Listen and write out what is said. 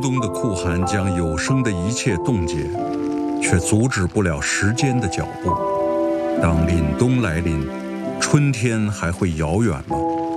冬的酷寒将有生的一切冻结，却阻止不了时间的脚步。当凛冬来临，春天还会遥远吗？